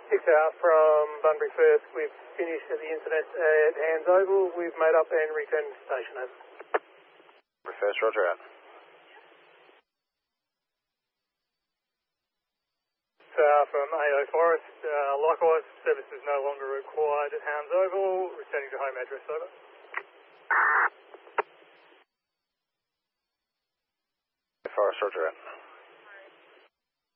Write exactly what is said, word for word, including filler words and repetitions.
six hour from Bunbury First. We've finished at the incident at Hands Oval. We've made up and returned to station. Over. Bunbury First, roger out. Uh, from A O Forest, uh, likewise, service is no longer required at Hounds Oval, returning to home address, over. Forest, roger out.